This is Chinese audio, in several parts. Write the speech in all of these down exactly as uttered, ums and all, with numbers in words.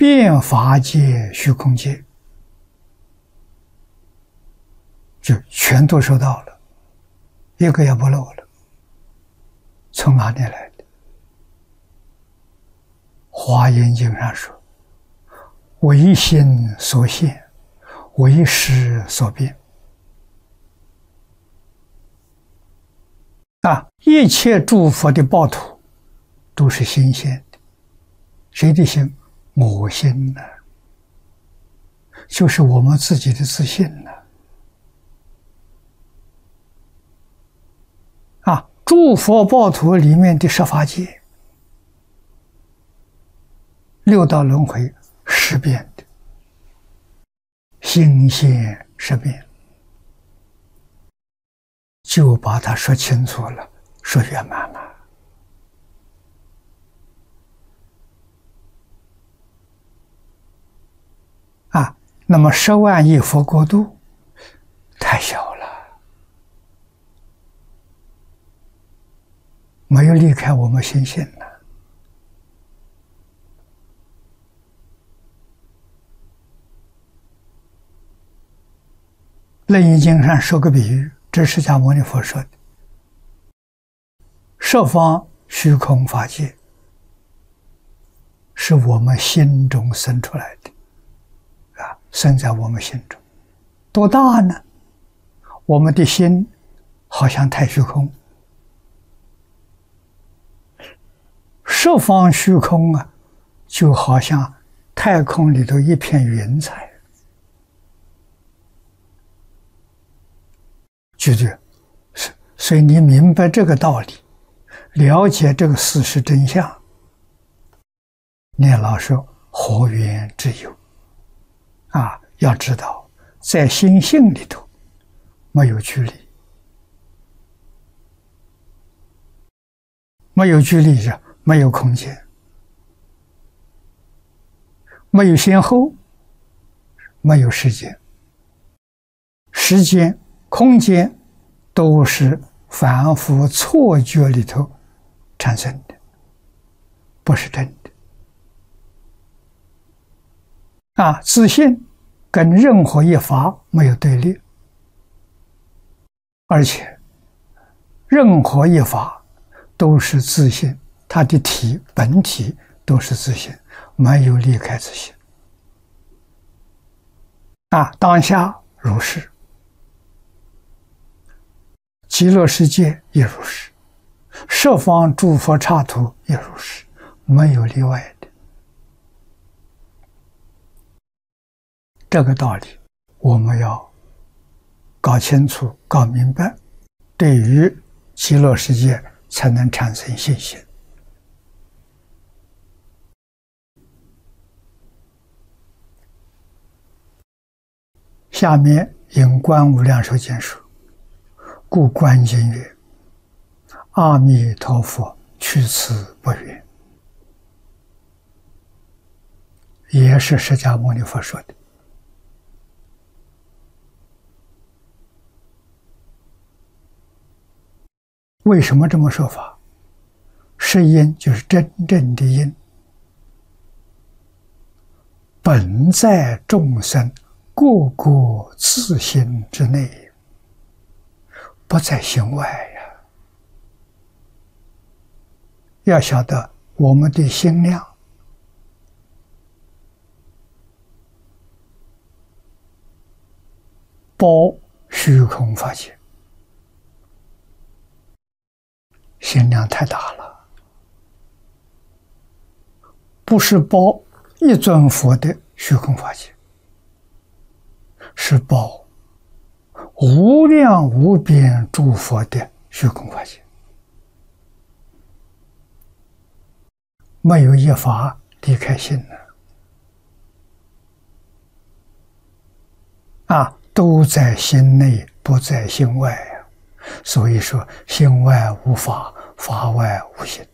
遍法界、虚空界，就全都收到了，一个也不漏了。从哪里来的？华严经上说：“唯心所现，唯识所变。”啊，一切诸佛的报土都是心现的。谁的心？我心呢、啊？就是我们自己的自信呢、啊。啊，诸佛报土里面的十法界、六道轮回十变的，心现十变，就把它说清楚了，说圆满了。啊，那么十万亿佛国度太小了，没有离开我们心性了。楞严经上说个比喻，这是释迦牟尼佛说的：十方虚空法界是我们心中生出来的，啊，生在我们心中，多大呢？我们的心好像太虚空，十方虚空啊，就好像太空里头一片云彩。觉得，所以你明白这个道理，了解这个事实真相，你老说何缘之有？啊，要知道，在心性里头没有距离，没有距离着，没有空间，没有先后，没有时间，时间、空间都是反复错觉里头产生的，不是真的。啊，自信跟任何一法没有对立，而且任何一法都是自信，它的体本体都是自信，没有离开自信。啊，当下如是。极乐世界也如是，十方诸佛刹土也如是，没有例外的。这个道理我们要搞清楚、搞明白，对于极乐世界才能产生信心。下面引观无量寿经说：故观经曰：阿弥陀佛去此不远。也是释迦牟尼佛说的。为什么这么说法？是因就是真正的因，本在众生个个自心之内，不在心外呀。要晓得我们的心量包虚空法界，心量太大了，不是包一尊佛的虚空法界，是包无量无边诸佛的虚空法界，没有一法离开心了，啊，都在心内，不在心外啊。所以说，心外无法，法外无心。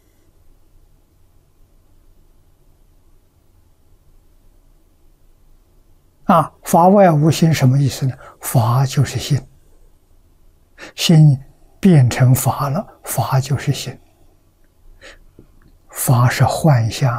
啊，法外无心什么意思呢？法就是心，心变成法了，法就是心，法是幻象。